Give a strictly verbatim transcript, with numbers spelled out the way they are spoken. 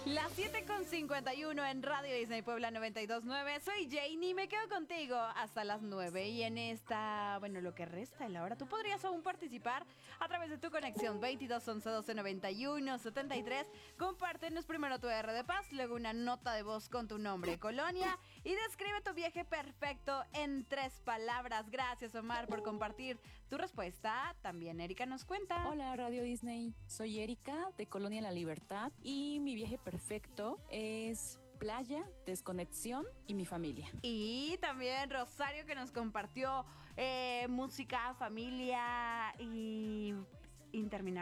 Las siete con cincuenta y uno en Radio Disney Puebla noventa y dos punto nueve. Soy Janie, me quedo contigo hasta las nueve. Y en esta, bueno, lo que resta de la hora, tú podrías aún participar a través de tu conexión veintidós once doce noventa y uno setenta y tres. Compártenos primero tu R de paz, luego una nota de voz con tu nombre, colonia y describe tu viaje perfecto en tres palabras. Gracias, Omar, por compartir tu respuesta. También Erika nos cuenta. Hola, Radio Disney. Soy Erika de Colonia La Libertad y mi viaje perfecto es playa, desconexión y mi familia. Y también Rosario, que nos compartió eh, música, familia y interminable.